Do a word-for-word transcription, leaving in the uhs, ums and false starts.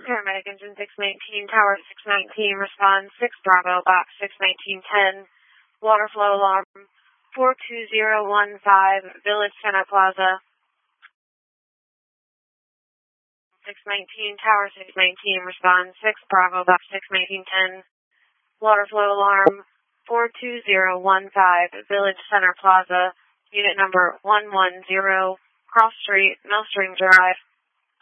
paramedic engine six nineteen, tower six nineteen, respond six Bravo, box six nineteen ten, water flow alarm four two zero one five, Village Center Plaza. six nineteen, tower six nineteen, respond six Bravo, box six nineteen ten, water flow alarm four two zero one five, Village Center Plaza, unit number one one zero, Cross Street, Millstream Drive.